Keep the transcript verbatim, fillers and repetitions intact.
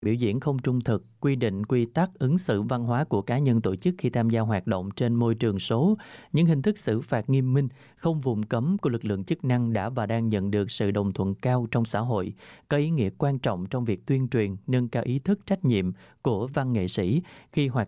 Biểu diễn không trung thực, quy định quy tắc ứng xử văn hóa của cá nhân tổ chức khi tham gia hoạt động trên môi trường số, những hình thức xử phạt nghiêm minh, không vùng cấm của lực lượng chức năng đã và đang nhận được sự đồng thuận cao trong xã hội, có ý nghĩa quan trọng trong việc tuyên truyền, nâng cao ý thức trách nhiệm của văn nghệ sĩ khi hoạt